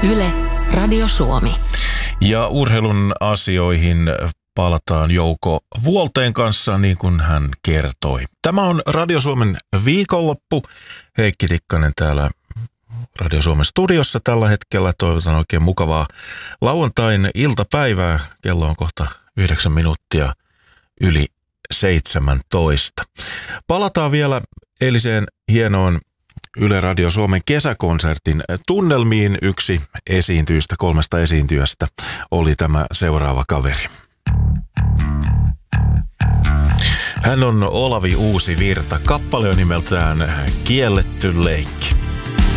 Yle, Radio Suomi. Ja urheilun asioihin palataan Jouko Vuolteen kanssa, niin kuin hän kertoi. Tämä on Radio Suomen viikonloppu. Heikki Tikkanen täällä Radio Suomen studiossa tällä hetkellä. Toivotan oikein mukavaa lauantain iltapäivää. Kello on kohta 9 minuuttia yli 17. Palataan vielä eiliseen hienoon Yle Radio Suomen kesäkonsertin tunnelmiin. Yksi esiintyjistä, 3 esiintyjästä oli tämä seuraava kaveri. Hän on Olavi Uusivirta. Kappale on nimeltään Kielletty leikki.